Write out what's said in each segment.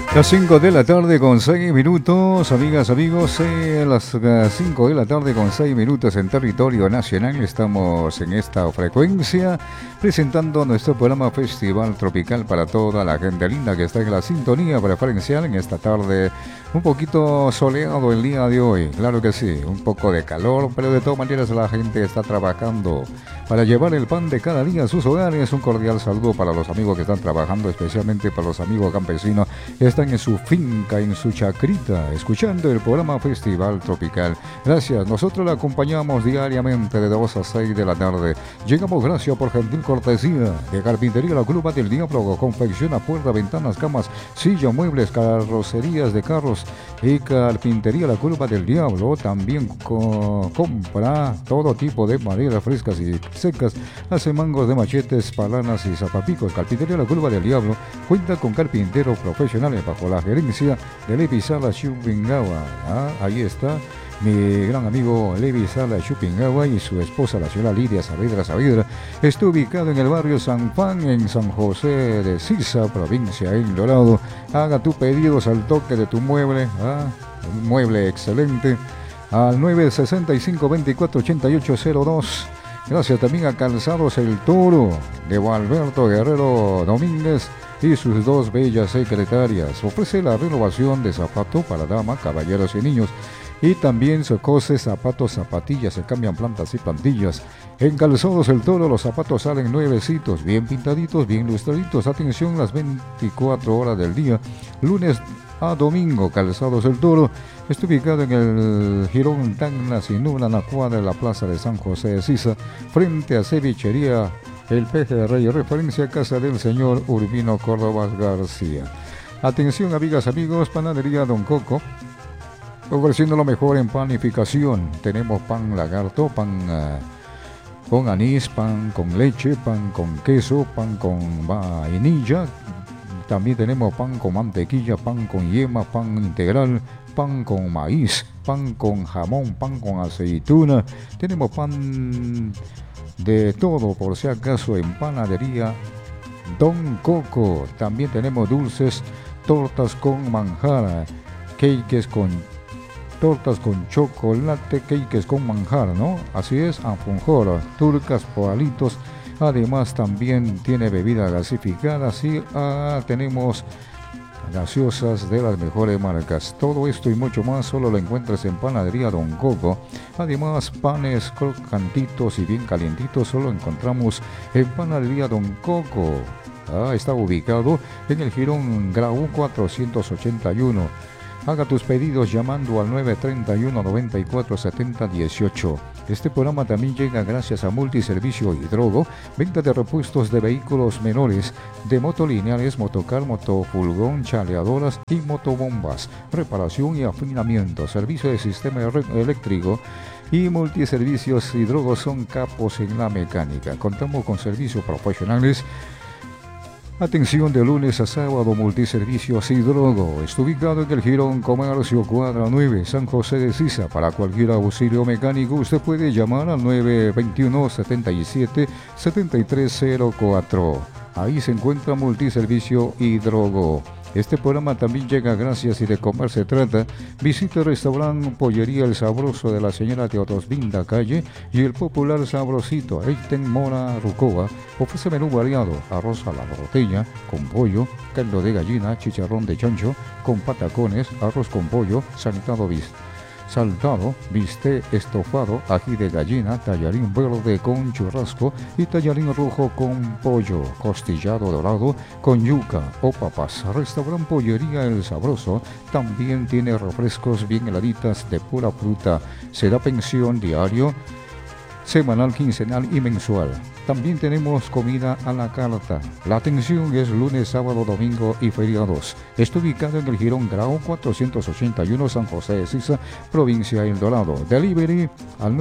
Las 5 de la tarde con 6 minutos, amigas, amigos, las 5 de la tarde con 6 minutos en territorio nacional. Estamos en esta frecuencia presentando nuestro programa Festival Tropical para toda la gente linda que está en la sintonía preferencial en esta tarde. Un poquito soleado el día de hoy, claro que sí, un poco de calor, pero de todas maneras la gente está trabajando para llevar el pan de cada día a sus hogares. Un cordial saludo para los amigos que están trabajando, especialmente para los amigos campesinos que están en su finca, en su chacrita, escuchando el programa Festival Tropical. Gracias, nosotros le acompañamos diariamente de 2 a 6 de la tarde. Llegamos gracias por gentil cortesía de Carpintería La Cluba del Diablo, confecciona puertas, ventanas, camas, sillas, muebles, carrocerías de carros y Carpintería La Cluba del Diablo. También compra todo tipo de maderas frescas y secas, hace mangos de machetes, palanas y zapapicos. Carpintería La Cluba del Diablo cuenta con carpinteros profesionales bajo la gerencia de Levi Sala Chupingawa. Ahí está mi gran amigo Levi Sala Chupingawa y su esposa, la señora Lidia Saavedra. Está ubicado en el barrio San Juan, en San José de Sisa, provincia de El Dorado. Haga tus pedidos al toque de tu mueble, un mueble excelente, al 965-248802. Gracias también a Calzados El Toro de Gualberto Guerrero Domínguez y sus dos bellas secretarias. Ofrece la renovación de zapatos para damas, caballeros y niños. Y también se cose zapatos, zapatillas, se cambian plantas y plantillas. En Calzados El Toro los zapatos salen nuevecitos, bien pintaditos, bien lustraditos. Atención las 24 horas del día, lunes a domingo. Calzados El Toro está ubicado en el Jirón Tacna Sinula, en la cuadra de la Plaza de San José de Sisa, frente a Cevichería El Peje de Rey, referencia a casa del señor Urbino Córdoba García. Atención, amigas, amigos, Panadería Don Coco, ofreciendo lo mejor en panificación. Tenemos pan lagarto, pan con anís, pan con leche, pan con queso, pan con vainilla. También tenemos pan con mantequilla, pan con yema, pan integral, pan con maíz, pan con jamón, pan con aceituna. Tenemos pan de todo, por si acaso, en Panadería Don Coco. También tenemos dulces, tortas con manjar, tortas con chocolate, cakes con manjar, ¿no? Así es, alfajor, turcas, palitos. Además también tiene bebidas gasificadas y tenemos gaseosas de las mejores marcas. Todo esto y mucho más solo lo encuentras en Panadería Don Coco. Además, panes crocantitos y bien calientitos solo encontramos en Panadería Don Coco. Está ubicado en el Jirón Grau 481. Haga tus pedidos llamando al 931-9470-18. Este programa también llega gracias a Multiservicio Hidrogo, venta de repuestos de vehículos menores, de motolineales, motocar, motofurgón, chaleadoras y motobombas, reparación y afinamiento, servicio de sistema eléctrico y Multiservicios Hidrogo son capos en la mecánica. Contamos con servicios profesionales. Atención, de lunes a sábado, Multiservicios Hidrogo. Está ubicado en el Jirón Comercio, cuadra 9, San José de Sisa. Para cualquier auxilio mecánico, usted puede llamar al 921-77-7304. Ahí se encuentra Multiservicio Hidrogo. Este programa también llega gracias, y de comer se trata. Visita el restaurante Pollería El Sabroso de la señora Teodosvinda Calle y el popular Sabrosito Eiten Mora Rucoa. Ofrece menú variado: arroz a la botella con pollo, caldo de gallina, chicharrón de chancho con patacones, arroz con pollo, saltado, bistec estofado, ají de gallina, tallarín verde con churrasco y tallarín rojo con pollo, costillado dorado con yuca o papas. Restaurante Pollería El Sabroso también tiene refrescos bien heladitas de pura fruta. Se da pensión diario, semanal, quincenal y mensual. También tenemos comida a la carta. La atención es lunes, sábado, domingo y feriados. Está ubicado en el Jirón Grau 481, San José de Sisa, provincia de El Dorado. Delivery al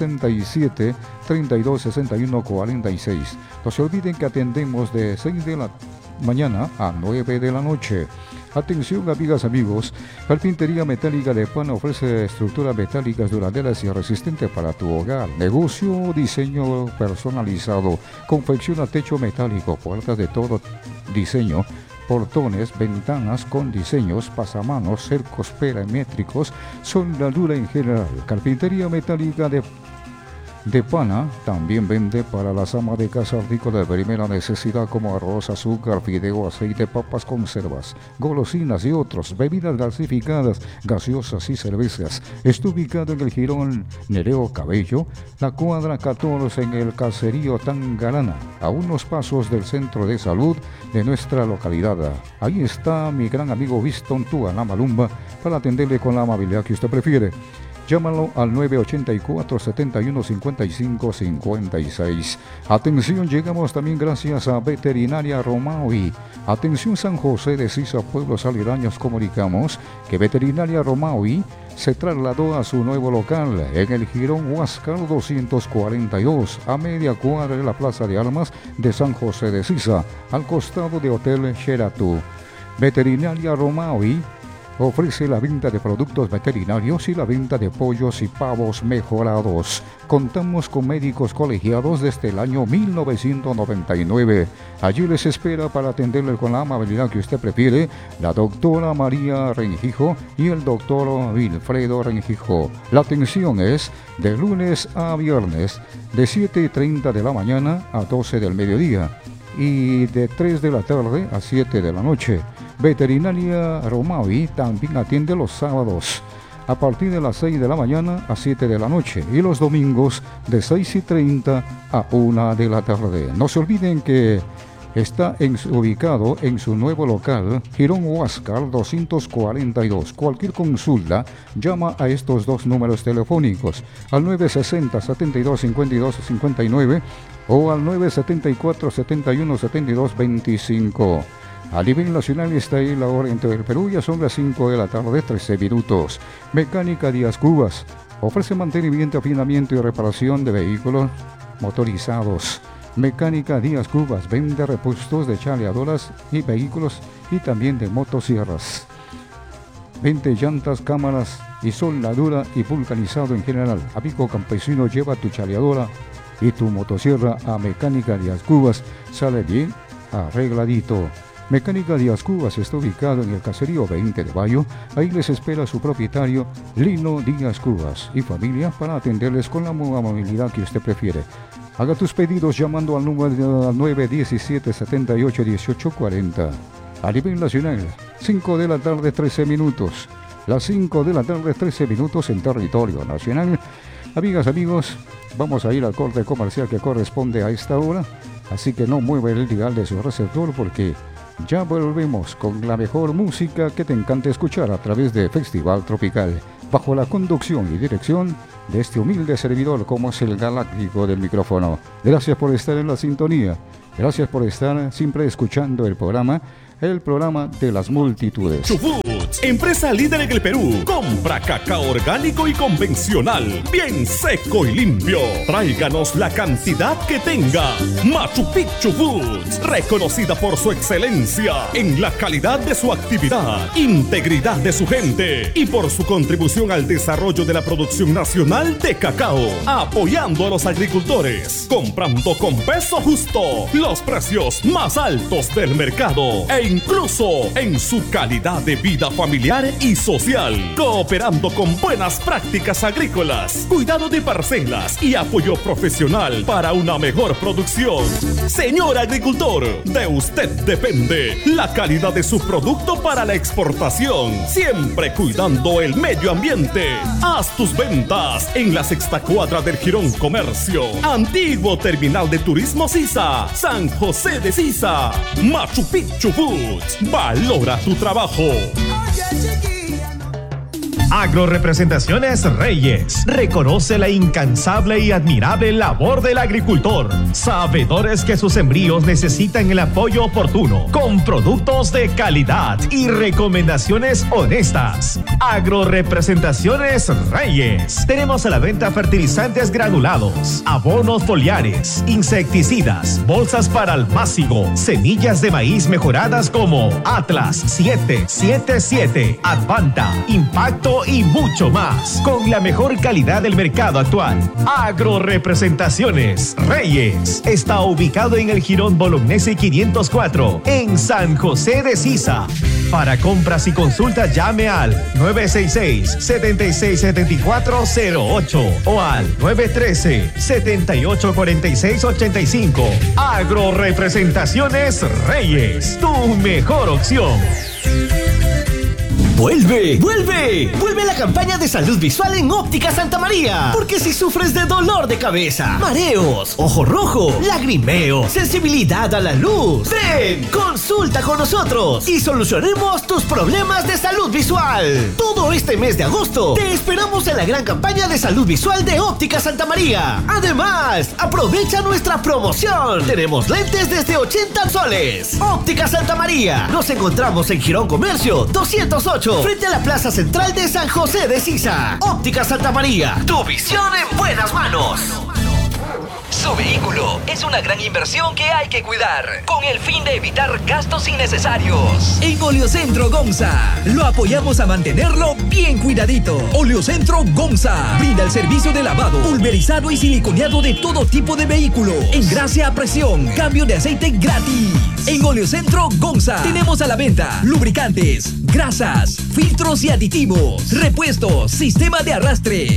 967-3261-46. No se olviden que atendemos de 6 de la mañana a 9 de la noche. Atención, amigas, amigos, Carpintería Metálica de Pan ofrece estructuras metálicas duraderas y resistentes para tu hogar. Negocio, diseño personalizado, confecciona techo metálico, puertas de todo diseño, portones, ventanas con diseños, pasamanos, cercos perimétricos, soldadura en general, carpintería metálica de pana. También vende para las amas de casa artículos de primera necesidad como arroz, azúcar, fideo, aceite, papas, conservas, golosinas y otros, bebidas gasificadas, gaseosas y cervezas. Está ubicado en el Jirón Nereo Cabello, la cuadra 14 en el caserío Tangarana, a unos pasos del centro de salud de nuestra localidad. Ahí está mi gran amigo Viston Tuana Malumba para atenderle con la amabilidad que usted prefiere. Llámalo al 984-7155-56. Atención, llegamos también gracias a Veterinaria Romaui. Atención San José de Sisa, pueblos aledaños, comunicamos que Veterinaria Romaui se trasladó a su nuevo local en el Jirón Huáscar 242, a media cuadra de la Plaza de Armas de San José de Sisa, al costado de Hotel Sheraton. Veterinaria Romaui ofrece la venta de productos veterinarios y la venta de pollos y pavos mejorados. Contamos con médicos colegiados desde el año 1999. Allí les espera para atenderle con la amabilidad que usted prefiere la doctora María Rengijo y el doctor Wilfredo Rengijo. La atención es de lunes a viernes, de 7:30 de la mañana a 12 del mediodía y de 3 de la tarde a 7 de la noche. Veterinaria Romaui también atiende los sábados a partir de las 6 de la mañana a 7 de la noche y los domingos de 6:30 a 1 de la tarde. No se olviden que está ubicado en su nuevo local, Jirón Huáscar 242. Cualquier consulta, llama a estos dos números telefónicos, al 960-7252-59 o al 974-7172-25. A nivel nacional está ahí la hora entre el Perú, ya son las 5 de la tarde, 13 minutos. Mecánica Díaz Cubas ofrece mantenimiento, afinamiento y reparación de vehículos motorizados. Mecánica Díaz Cubas vende repuestos de chaleadoras y vehículos y también de motosierras. Vende llantas, cámaras y soldadura y vulcanizado en general. Amigo campesino, lleva tu chaleadora y tu motosierra a Mecánica Díaz Cubas. Sale bien arregladito. Mecánica Díaz Cubas está ubicado en el caserío 20 de Mayo. Ahí les espera su propietario Lino Díaz Cubas y familia para atenderles con la amabilidad que usted prefiere. Haga tus pedidos llamando al número 917-78-1840. A nivel nacional, 5 de la tarde, 13 minutos. Las 5 de la tarde, 13 minutos en territorio nacional. Amigas, amigos, vamos a ir al corte comercial que corresponde a esta hora. Así que no mueva el dial de su receptor porque ya volvemos con la mejor música que te encanta escuchar a través de Festival Tropical, bajo la conducción y dirección de este humilde servidor como es el galáctico del micrófono. Gracias por estar en la sintonía, gracias por estar siempre escuchando el programa de las multitudes. Chufoods, empresa líder en el Perú. Compra cacao orgánico y convencional, bien seco y limpio. Tráiganos la cantidad que tenga. Machu Picchu Foods, reconocida por su excelencia en la calidad de su actividad, integridad de su gente y por su contribución al desarrollo de la producción nacional de cacao, apoyando a los agricultores, comprando con peso justo, los precios más altos del mercado e incluso en su calidad de vida familiar y social, cooperando con buenas prácticas agrícolas, cuidado de parcelas y apoyo profesional para una mejor producción. Señor agricultor, de usted depende la calidad de su producto para la exportación, siempre cuidando el medio ambiente. Haz tus ventas en la sexta cuadra del Jirón Comercio, antiguo terminal de turismo Sisa, San José de Sisa. Machu Picchu Foods, valora tu trabajo. Agrorepresentaciones Reyes reconoce la incansable y admirable labor del agricultor, sabedores que sus sembríos necesitan el apoyo oportuno, con productos de calidad y recomendaciones honestas. Agrorepresentaciones Reyes. Tenemos a la venta fertilizantes granulados, abonos foliares, insecticidas, bolsas para almácigo, semillas de maíz mejoradas como Atlas 777, Advanta, Impacto turismo y mucho más. Con la mejor calidad del mercado actual. Agrorepresentaciones Reyes está ubicado en el Jirón Bolognesi 504 en San José de Sisa. Para compras y consultas llame al 966-767408 o al 913-784685. Agrorepresentaciones Reyes, tu mejor opción. ¡Vuelve! ¡Vuelve! ¡Vuelve la campaña de salud visual en Óptica Santa María! Porque si sufres de dolor de cabeza, mareos, ojo rojo, lagrimeo, sensibilidad a la luz, ven, consulta con nosotros y solucionemos tus problemas de salud visual. Todo este mes de agosto te esperamos en la gran campaña de salud visual de Óptica Santa María. Además, aprovecha nuestra promoción. Tenemos lentes desde 80 soles. Óptica Santa María. Nos encontramos en Jirón Comercio 208. Frente a la Plaza Central de San José de Sisa. Óptica Santa María, tu visión en buenas manos. Su vehículo es una gran inversión que hay que cuidar, con el fin de evitar gastos innecesarios. En Oleocentro Gonza lo apoyamos a mantenerlo bien cuidadito. Oleocentro Gonza brinda el servicio de lavado, pulverizado y siliconeado de todo tipo de vehículo. Engrase a presión, cambio de aceite gratis. En Oleocentro Gonza tenemos a la venta lubricantes, grasas, filtros y aditivos, repuestos, sistema de arrastre,